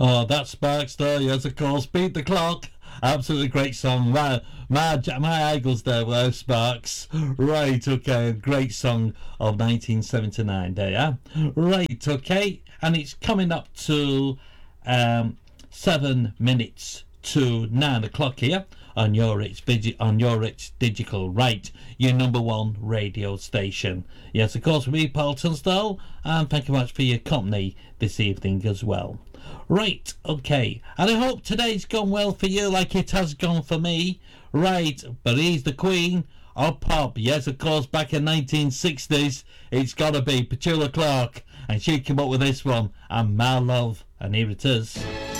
Oh, that's Sparks there. Yes, of course. Beat the Clock. Absolutely great song. My Eagles there were Sparks. Right, okay. Great song of 1979 there, yeah? Right, okay. And it's coming up to 7 minutes to 9 o'clock here on your It's Digital, right, your number one radio station. Yes, of course, me, Paul Tunstall, and thank you much for your company this evening as well. Right, okay, and I hope today's gone well for you like it has gone for me. Right, but he's the queen of pop. Yes, of course, back in 1960s, it's gotta be Petula Clark, and she came up with this one, and My Love, and here it is.